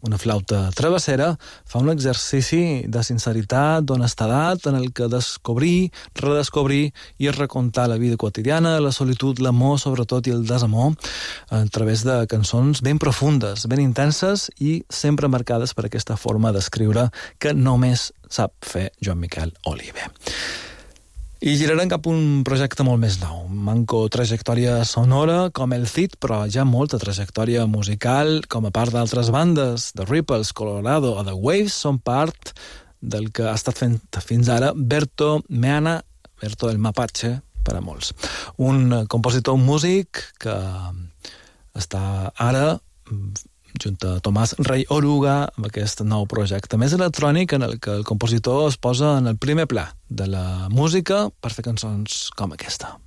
una flauta travessera, fa un exercici de sinceritat, d'honestedat, en el que descobrir, redescobrir i recontar la vida quotidiana, la solitud, l'amor, sobretot, i el desamor, a través de cançons ben profundes, ben intenses i sempre marcades per aquesta forma d'escriure que només sap fer Joan Miquel Oliver. I girarem cap a un projecte molt més nou. Manco trajectòria sonora com el Cid, però ja molta trajectòria musical com a part d'altres bandes. The Ripples, Colorado o The Waves són part del que ha estat fent fins ara Berto Meana, Berto el Mapache, per a molts. Un compositor, un músic que està ara junt a Tomàs Rey Oruga amb aquest nou projecte més electrònic en el que el compositor es posa en el primer pla de la música per fer cançons com aquesta.